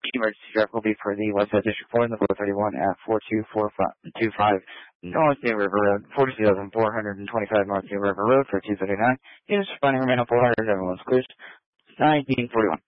emergency traffic will be for the Westside District 4 in the 431 at 4225 North New River Road, 42,425 North New River Road for 239. Units responding remain on 400. Everyone's clear. 1941.